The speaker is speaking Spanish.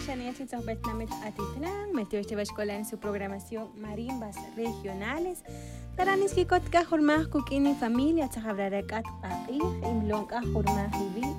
Shaniachi Tzapetnamet Atitlán, Metioche Escolar en su programación Marimbas Regionales. Taranis Kikotka Jormah Kukini Familia Tzahabrarekat Aqih, Imlonka Jormah Hivi,